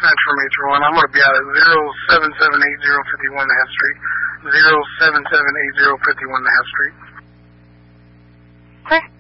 transfer major one. I'm going to be out at 0778051 Half Street. 0778051 Half Street. Okay.